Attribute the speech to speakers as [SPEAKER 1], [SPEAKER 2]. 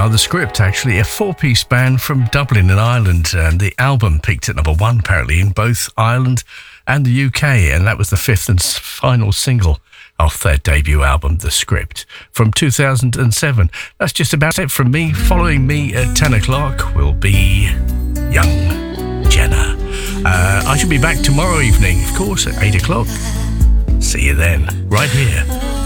[SPEAKER 1] now. The Script, actually, a four-piece band from Dublin in Ireland, and the album peaked at number 1 apparently in both Ireland and the UK, and that was the fifth and final single off their debut album, The Script, from 2007. That's just about it from me. Following me at 10 o'clock will be Young Jenna. I shall be back tomorrow evening, of course, at 8 o'clock. See you then, right here